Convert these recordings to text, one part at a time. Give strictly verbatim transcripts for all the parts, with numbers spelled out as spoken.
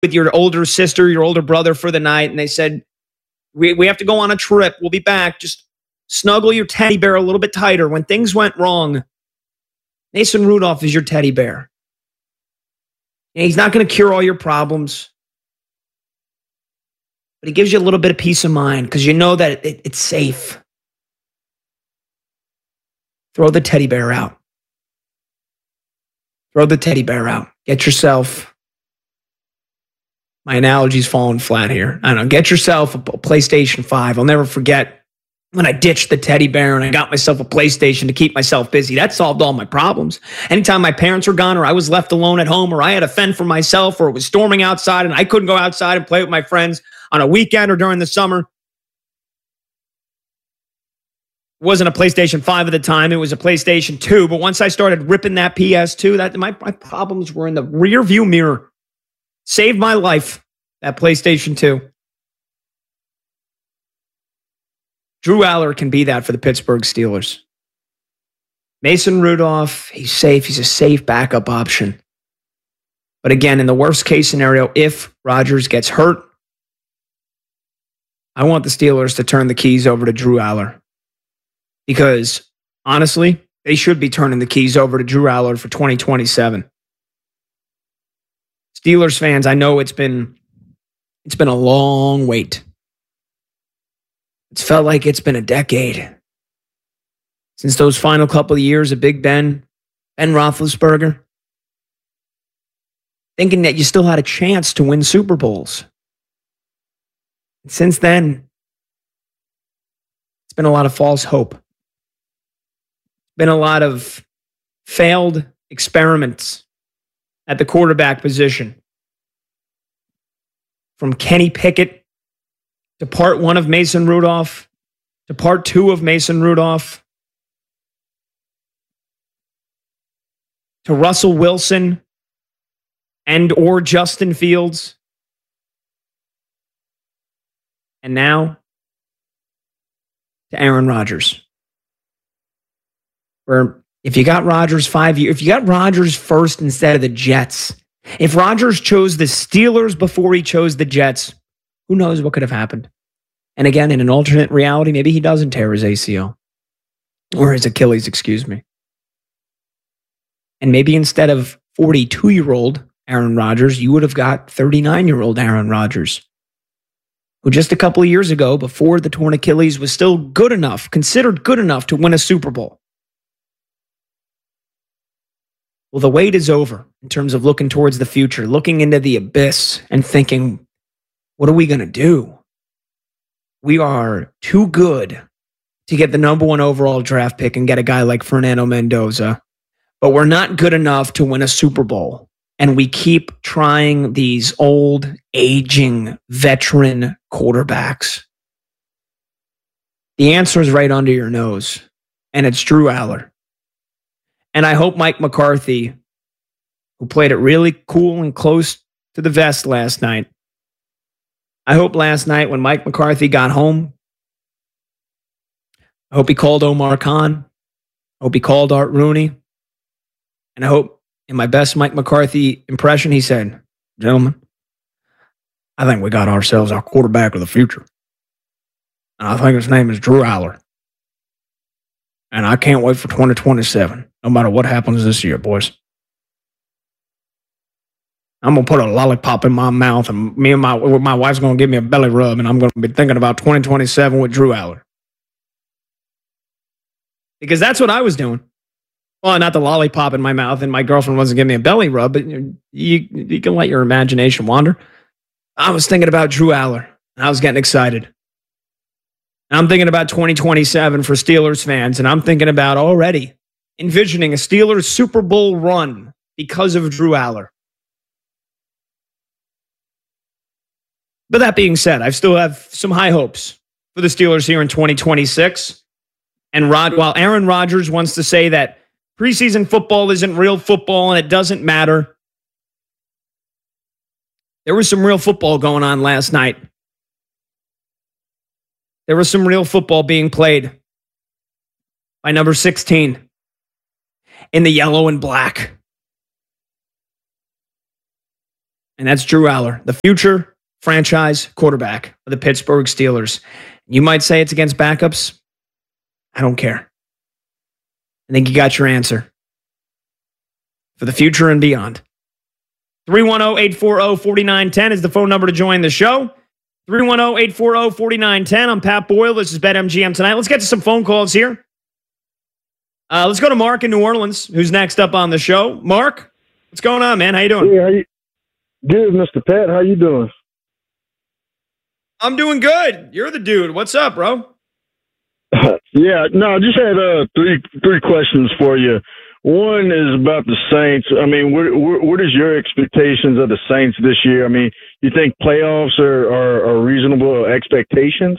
with your older sister, your older brother for the night, and they said, we, we have to go on a trip. We'll be back. Just snuggle your teddy bear a little bit tighter. When things went wrong, Mason Rudolph is your teddy bear. And he's not going to cure all your problems, but he gives you a little bit of peace of mind because you know that it, it's safe. Throw the teddy bear out. Throw the teddy bear out. Get yourself, my analogy's falling flat here. I don't know. Get yourself a PlayStation five. I'll never forget when I ditched the teddy bear and I got myself a PlayStation to keep myself busy. That solved all my problems. Anytime my parents were gone or I was left alone at home or I had to fend for myself or it was storming outside and I couldn't go outside and play with my friends on a weekend or during the summer. It wasn't a PlayStation five at the time. It was a PlayStation two. But once I started ripping that P S two, that my, my problems were in the rear view mirror. Saved my life, that PlayStation two. Drew Aller can be that for the Pittsburgh Steelers. Mason Rudolph, he's safe. He's a safe backup option. But again, in the worst case scenario, if Rodgers gets hurt, I want the Steelers to turn the keys over to Drew Aller. Because, honestly, they should be turning the keys over to Drew Aller for twenty twenty-seven. Steelers fans, I know it's been it's been a long wait. It's felt like it's been a decade since those final couple of years of Big Ben, Ben Roethlisberger, thinking that you still had a chance to win Super Bowls. And since then, it's been a lot of false hope. Been a lot of failed experiments at the quarterback position. From Kenny Pickett to part one of Mason Rudolph to part two of Mason Rudolph to Russell Wilson and or Justin Fields. And now to Aaron Rodgers. Where if you got Rodgers five years, if you got Rodgers first instead of the Jets, if Rodgers chose the Steelers before he chose the Jets, who knows what could have happened? And again, in an alternate reality, maybe he doesn't tear his A C L or his Achilles, excuse me. And maybe instead of forty-two-year-old Aaron Rodgers, you would have got thirty-nine-year-old Aaron Rodgers, who just a couple of years ago, before the torn Achilles, was still good enough, considered good enough to win a Super Bowl. Well, the wait is over in terms of looking towards the future, looking into the abyss and thinking, what are we going to do? We are too good to get the number one overall draft pick and get a guy like Fernando Mendoza, but we're not good enough to win a Super Bowl. And we keep trying these old, aging, veteran quarterbacks. The answer is right under your nose, and it's Drew Aller. And I hope Mike McCarthy, who played it really cool and close to the vest last night, I hope last night when Mike McCarthy got home, I hope he called Omar Khan. I hope he called Art Rooney. And I hope in my best Mike McCarthy impression, he said, gentlemen, I think we got ourselves our quarterback of the future. And I think his name is Drew Aller. And I can't wait for twenty twenty-seven, no matter what happens this year, boys. I'm going to put a lollipop in my mouth, and me and my, my wife's going to give me a belly rub, and I'm going to be thinking about twenty twenty-seven with Drew Aller. Because that's what I was doing. Well, not the lollipop in my mouth, and my girlfriend wasn't giving me a belly rub, but you, you, you can let your imagination wander. I was thinking about Drew Aller, and I was getting excited. And I'm thinking about twenty twenty-seven for Steelers fans, and I'm thinking about already envisioning a Steelers Super Bowl run because of Drew Aller. But that being said, I still have some high hopes for the Steelers here in twenty twenty-six. And Rod, while Aaron Rodgers wants to say that preseason football isn't real football and it doesn't matter, there was some real football going on last night. There was some real football being played by number sixteen in the yellow and black. and that's Drew Aller, the future franchise quarterback of the Pittsburgh Steelers. You might say it's against backups. I don't care. I think you got your answer for the future and beyond. three one zero, eight four zero, four nine one zero is the phone number to join the show. three one zero, eight four zero, four nine one zero. I'm Pat Boyle. This is BetMGM Tonight. Let's get to some phone calls here. Uh, let's go to Mark in New Orleans, who's next up on the show. Mark, what's going on, man? How you doing? Hey, how you? Good, Mister Pat. How you doing? I'm doing good. You're the dude. What's up, bro? yeah, no, I just had uh, three three questions for you. One is about the Saints. I mean, what, what, what is your expectations of the Saints this year? I mean, you think playoffs are, are, are reasonable expectations?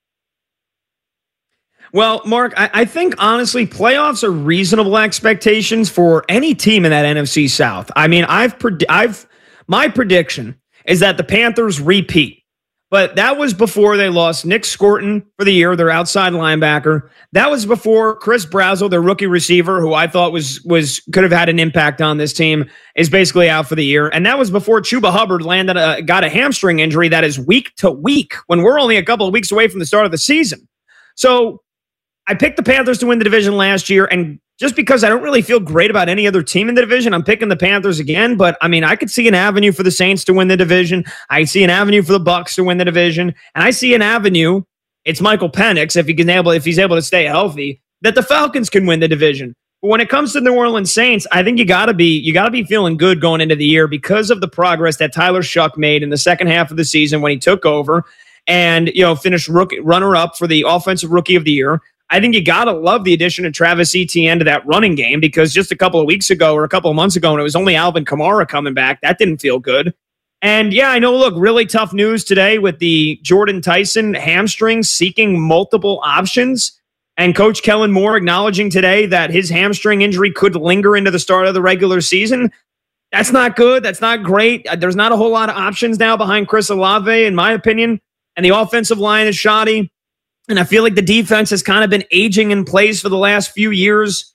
Well, Mark, I, I think honestly, playoffs are reasonable expectations for any team in that N F C South. I mean, I've, pred- I've, my prediction is that the Panthers repeat, but that was before they lost Nick Scorton for the year, their outside linebacker. That was before Chris Brazzell, their rookie receiver, who I thought was was could have had an impact on this team, is basically out for the year. And that was before Chuba Hubbard landed a, got a hamstring injury that is week to week when we're only a couple of weeks away from the start of the season. So I picked the Panthers to win the division last year, and just because I don't really feel great about any other team in the division, I'm picking the Panthers again. But I mean, I could see an avenue for the Saints to win the division. I see an avenue for the Bucs to win the division, and I see an avenue. It's Michael Penix if he can able if he's able to stay healthy, that the Falcons can win the division. But when it comes to the New Orleans Saints, I think you gotta be you gotta be feeling good going into the year because of the progress that Tyler Shuck made in the second half of the season when he took over, and you know finished rookie, runner up for the Offensive Rookie of the Year. I think you got to love the addition of Travis Etienne to that running game because just a couple of weeks ago or a couple of months ago, when it was only Alvin Kamara coming back, that didn't feel good. And yeah, I know, look, really tough news today with the Jordan Tyson hamstring seeking multiple options. And Coach Kellen Moore acknowledging today that his hamstring injury could linger into the start of the regular season. That's not good. That's not great. There's not a whole lot of options now behind Chris Olave, in my opinion. And the offensive line is shoddy. And I feel like the defense has kind of been aging in place for the last few years.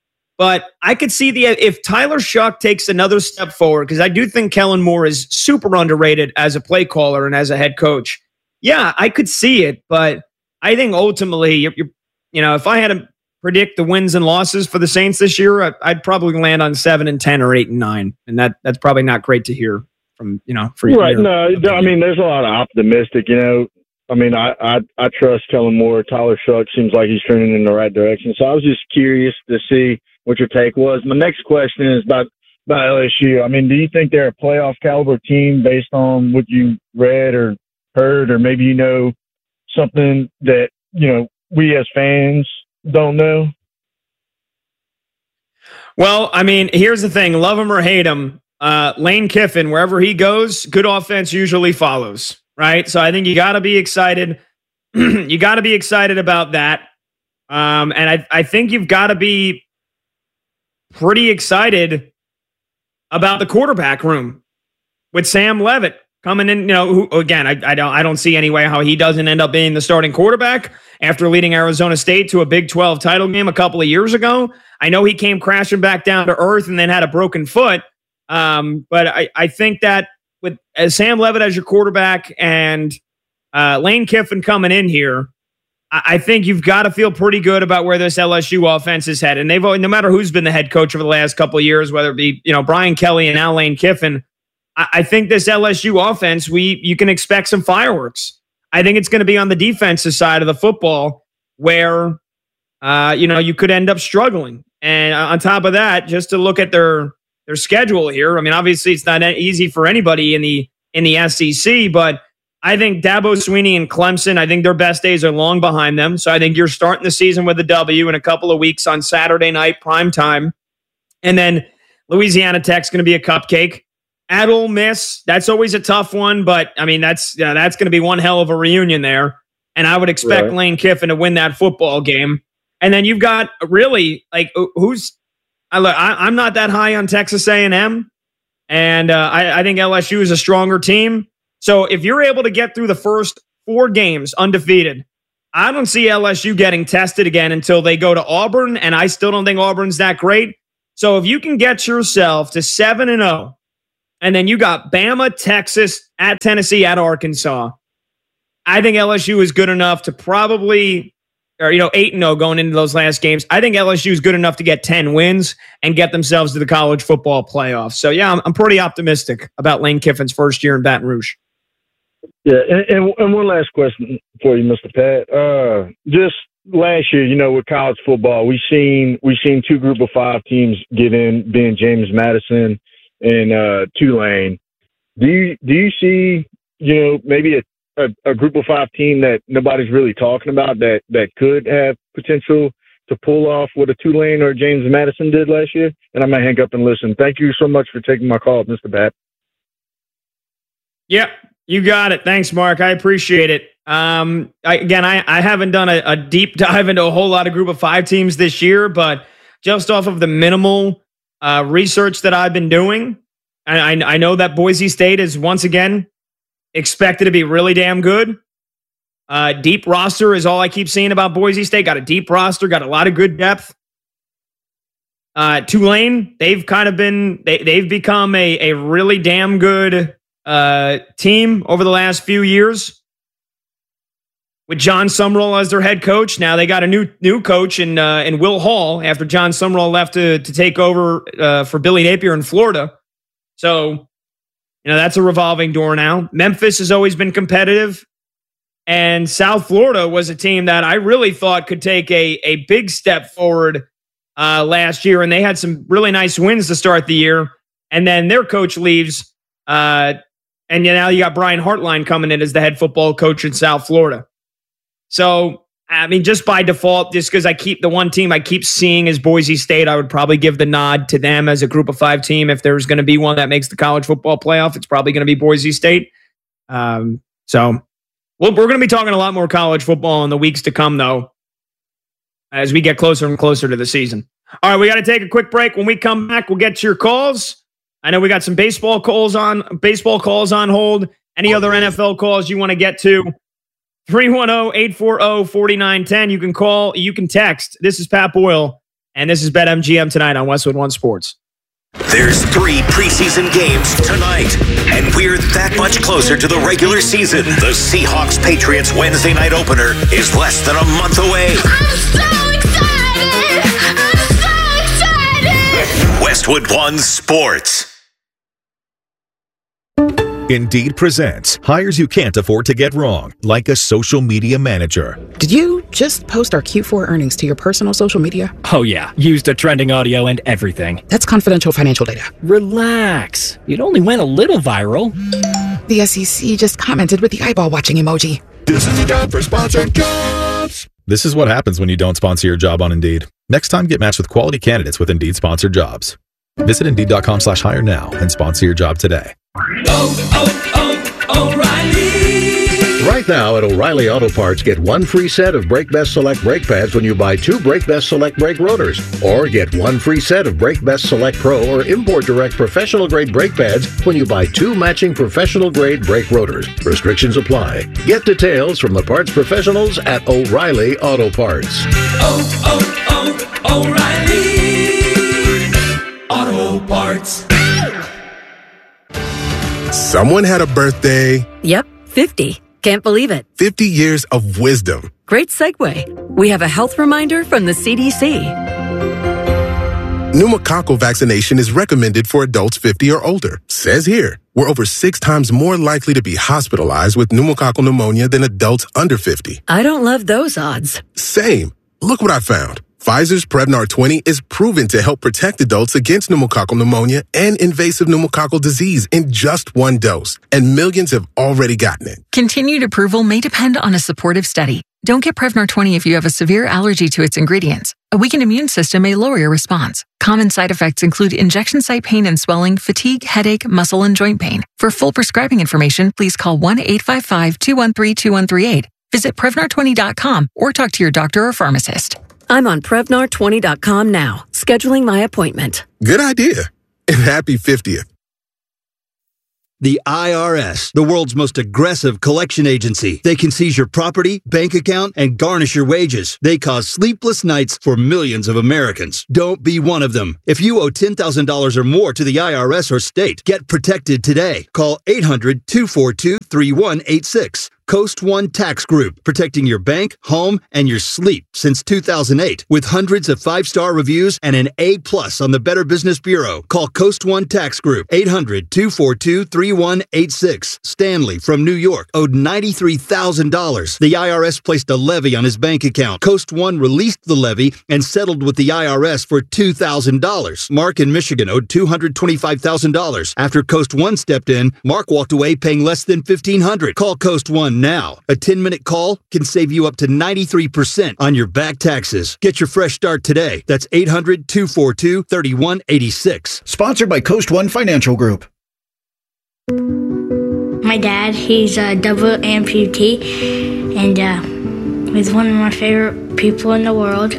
But I could see the if Tyler Shuck takes another step forward, because I do think Kellen Moore is super underrated as a play caller and as a head coach. Yeah, I could see it, but I think ultimately, you're, you're, you know, if I had to predict the wins and losses for the Saints this year, I, I'd probably land on seven and ten or eight and nine, and that that's probably not great to hear from you know. For right? your no, opinion. I mean, there's a lot of optimistic, you know. I mean, I, I I trust Kellen Moore. Tyler Shuck seems like he's trending in the right direction. So I was just curious to see what your take was. My next question is about, about L S U. I mean, do you think they're a playoff caliber team based on what you read or heard, or maybe you know something that, you know, we as fans don't know? Well, I mean, here's the thing. Love him or hate him, uh, Lane Kiffin, wherever he goes, good offense usually follows. Right. So I think you got to be excited. you got to be excited about that. Um, and I, I think you've got to be pretty excited about the quarterback room with Sam Levitt coming in. You know, who, again, I, I don't I don't see any way how he doesn't end up being the starting quarterback after leading Arizona State to a Big twelve title game a couple of years ago. I know he came crashing back down to earth and then had a broken foot. Um, but I, I think that with as Sam Levitt as your quarterback and uh, Lane Kiffin coming in here, I, I think you've got to feel pretty good about where this L S U offense is headed. And they've no matter who's been the head coach over the last couple of years, whether it be you know Brian Kelly and now Lane Kiffin, I, I think this L S U offense we you can expect some fireworks. I think it's going to be on the defensive side of the football where uh, you know you could end up struggling. And on top of that, just to look at their their schedule here. I mean, obviously it's not easy for anybody in the in the S E C, but I think Dabo Swinney and Clemson, I think their best days are long behind them. So I think you're starting the season with a W in a couple of weeks on Saturday night, prime time. And then Louisiana Tech's going to be a cupcake. At Ole Miss, that's always a tough one, but I mean, that's yeah, that's going to be one hell of a reunion there. And I would expect right. Lane Kiffin to win that football game. And then you've got really, like, who's I, I, I'm not that high on Texas A and M, and uh, I, I think L S U is a stronger team. So if you're able to get through the first four games undefeated, I don't see L S U getting tested again until they go to Auburn, and I still don't think Auburn's that great. So if you can get yourself to seven and oh And then you got Bama, Texas, at Tennessee, at Arkansas. I think L S U is good enough to probably, or, you know, eight and oh going into those last games. I think L S U is good enough to get ten wins and get themselves to the college football playoff. So, yeah, I'm, I'm pretty optimistic about Lane Kiffin's first year in Baton Rouge. Yeah, and, and, and one last question for you, Mister Pat. Uh, just last year, you know, with college football, we've seen, we've seen two group of five teams get in, being James Madison and uh, Tulane. Do you, do you see, you know, maybe a A, a group of five team that nobody's really talking about that, that could have potential to pull off what a Tulane or James Madison did last year? And I might hang up and listen. Thank you so much for taking my call, Mister Bat. Yep, you got it. Thanks, Mark. I appreciate it. Um, I, again, I, I haven't done a, a deep dive into a whole lot of group of five teams this year, but just off of the minimal uh, research that I've been doing, I, I, I know that Boise State is once again expected to be really damn good. Uh, deep roster is all I keep seeing about Boise State. Got a deep roster, got a lot of good depth. Uh, Tulane, they've kind of been, they, they've become a, a really damn good uh, team over the last few years. With John Sumrall as their head coach. Now they got a new new coach in, uh, in Will Hall after John Sumrall left to, to take over uh, for Billy Napier in Florida. So, you know, that's a revolving door now. Memphis has always been competitive. And South Florida was a team that I really thought could take a, a big step forward uh, last year. And they had some really nice wins to start the year. And then their coach leaves. Uh, and now you got Brian Hartline coming in as the head football coach in South Florida. So, I mean, just by default, just because I keep the one team I keep seeing is Boise State, I would probably give the nod to them as a group of five team. If there's going to be one that makes the college football playoff, it's probably going to be Boise State. Um, so well, we're going to be talking a lot more college football in the weeks to come, though, as we get closer and closer to the season. All right, we got to take a quick break. When we come back, we'll get to your calls. I know we got some baseball calls on baseball calls on hold. Any other N F L calls you want to get to? three one zero, eight four zero, four nine one zero. You can call, you can text. This is Pat Boyle, and this is BetMGM tonight on Westwood One Sports. There's three preseason games tonight, and we're that much closer to the regular season. The Seahawks-Patriots Wednesday night opener is less than a month away. I'm so excited! I'm so excited! Westwood One Sports. Indeed presents hires you can't afford to get wrong, like a social media manager. Did you just post our Q four earnings to your personal social media? Oh yeah, used the trending audio and everything. That's confidential financial data. Relax. It only went a little viral. The S E C just commented with the eyeball watching emoji. This is a job for sponsored jobs. This is what happens when you don't sponsor your job on Indeed. Next time, get matched with quality candidates with Indeed sponsored jobs. Visit Indeed.com slash hire now and sponsor your job today. Oh, oh, oh, O'Reilly! Right now at O'Reilly Auto Parts, get one free set of Brake Best Select brake pads when you buy two Brake Best Select brake rotors. Or get one free set of Brake Best Select Pro or Import Direct professional grade brake pads when you buy two matching professional grade brake rotors. Restrictions apply. Get details from the parts professionals at O'Reilly Auto Parts. Oh, oh, oh, O'Reilly Auto Parts. Someone had a birthday. Yep, fifty. Can't believe it. fifty years of wisdom. Great segue. We have a health reminder from the C D C. Pneumococcal vaccination is recommended for adults fifty or older. Says here, we're over six times more likely to be hospitalized with pneumococcal pneumonia than adults under fifty. I don't love those odds. Same. Look what I found. Pfizer's Prevnar twenty is proven to help protect adults against pneumococcal pneumonia and invasive pneumococcal disease in just one dose, and millions have already gotten it. Continued approval may depend on a supportive study. Don't get Prevnar twenty if you have a severe allergy to its ingredients. A weakened immune system may lower your response. Common side effects include injection site pain and swelling, fatigue, headache, muscle, and joint pain. For full prescribing information, please call one eight five five, two one three, two one three eight. Visit Prevnar twenty dot com or talk to your doctor or pharmacist. I'm on Prevnar twenty dot com now, scheduling my appointment. Good idea. And happy fiftieth. The I R S, the world's most aggressive collection agency. They can seize your property, bank account, and garnish your wages. They cause sleepless nights for millions of Americans. Don't be one of them. If you owe ten thousand dollars or more to the I R S or state, get protected today. Call eight hundred, two four two, three one eight six. Coast One Tax Group, protecting your bank, home, and your sleep since two thousand eight. With hundreds of five-star reviews and an A plus on the Better Business Bureau. Call Coast One Tax Group, eight hundred, two four two, three one eight six. Stanley from New York owed ninety-three thousand dollars. The I R S placed a levy on his bank account. Coast One released the levy and settled with the I R S for two thousand dollars. Mark in Michigan owed two hundred twenty-five thousand dollars. After Coast One stepped in, Mark walked away paying less than fifteen hundred dollars. Call Coast One now. A ten-minute call can save you up to ninety-three percent on your back taxes. Get your fresh start today. That's eight hundred, two four two, three one eight six. Sponsored by Coast One Financial Group. My dad, he's a double amputee, and uh, he's one of my favorite people in the world.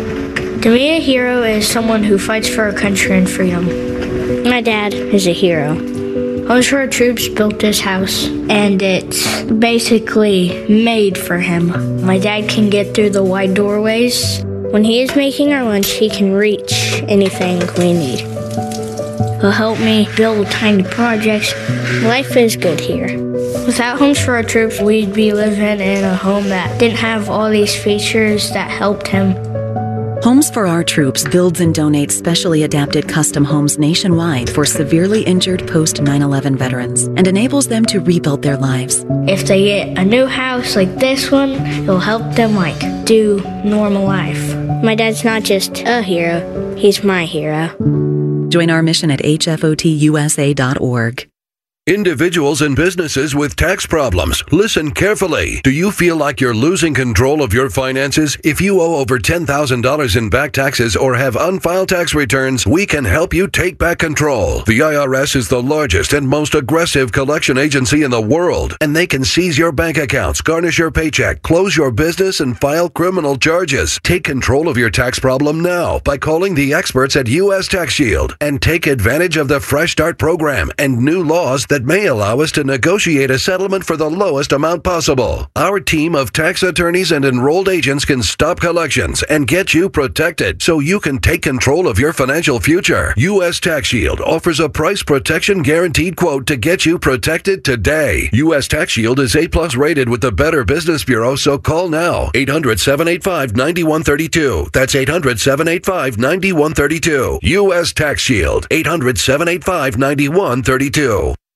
To me, a hero is someone who fights for our country and freedom. My dad is a hero. Homes for Our Troops built this house, and it's basically made for him. My dad can get through the wide doorways. When he is making our lunch, he can reach anything we need. He'll help me build tiny projects. Life is good here. Without Homes for Our Troops, we'd be living in a home that didn't have all these features that helped him. Homes for Our Troops builds and donates specially adapted custom homes nationwide for severely injured post nine eleven veterans and enables them to rebuild their lives. If they get a new house like this one, it'll help them like do normal life. My dad's not just a hero, he's my hero. Join our mission at H F O T U S A dot org. Individuals and businesses with tax problems, listen carefully. Do you feel like you're losing control of your finances? If you owe over ten thousand dollars in back taxes or have unfiled tax returns, we can help you take back control. The I R S is the largest and most aggressive collection agency in the world, and they can seize your bank accounts, garnish your paycheck, close your business, and file criminal charges. Take control of your tax problem now by calling the experts at U S Tax Shield and take advantage of the Fresh Start program and new laws that that may allow us to negotiate a settlement for the lowest amount possible. Our team of tax attorneys and enrolled agents can stop collections and get you protected so you can take control of your financial future. U S Tax Shield offers a price protection guaranteed quote to get you protected today. U S Tax Shield is A plus rated with the Better Business Bureau, so call now. eight hundred, seven eight five, nine one three two. That's eight hundred, seven eight five, nine one three two. U S Tax Shield. eight hundred, seven eight five, nine one three two.